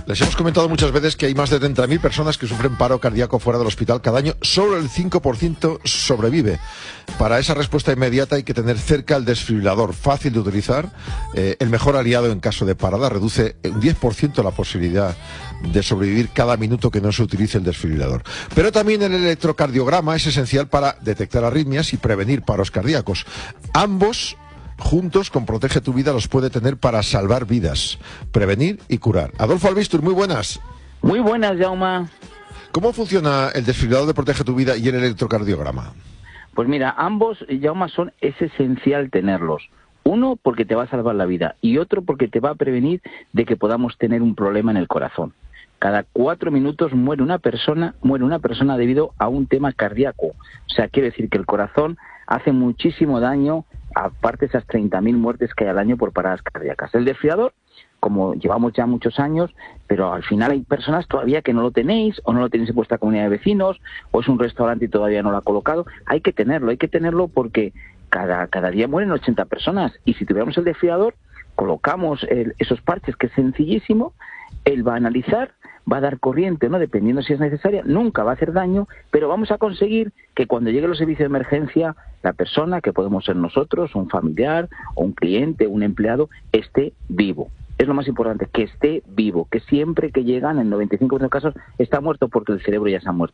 Les hemos comentado muchas veces que hay más de 30.000 personas que sufren paro cardíaco fuera del hospital cada año. Solo el 5% sobrevive. Para esa respuesta inmediata hay que tener cerca el desfibrilador, fácil de utilizar, el mejor aliado en caso de parada. Reduce un 10% la posibilidad de sobrevivir cada minuto que no se utilice el desfibrilador. Pero también el electrocardiograma es esencial para detectar arritmias y prevenir paros cardíacos. Ambos juntos con Protege tu Vida los puede tener para salvar vidas, prevenir y curar. Adolfo Albistur, muy buenas. Muy buenas, Jaume. ¿Cómo funciona el desfibrilador de Protege tu Vida y el electrocardiograma? Pues mira, ambos, Jaume, es esencial tenerlos. Uno, porque te va a salvar la vida, y otro, porque te va a prevenir de que podamos tener un problema en el corazón. Cada 4 minutos muere una persona debido a un tema cardíaco. O sea, quiere decir que el corazón hace muchísimo daño, aparte de esas 30.000 muertes que hay al año por paradas cardíacas. El desfibrilador, como llevamos ya muchos años, pero al final hay personas todavía que no lo tenéis, o no lo tenéis en vuestra comunidad de vecinos, o es un restaurante y todavía no lo ha colocado. Hay que tenerlo porque cada día mueren 80 personas, y si tuviéramos el desfibrilador, colocamos esos parches, que es sencillísimo, él va a analizar, va a dar corriente, ¿no?, dependiendo si es necesaria, nunca va a hacer daño, pero vamos a conseguir que cuando lleguen los servicios de emergencia, la persona, que podemos ser nosotros, un familiar, o un cliente, un empleado, esté vivo. Es lo más importante, que esté vivo, que siempre que llegan, en 95% de los casos, está muerto porque el cerebro ya se ha muerto.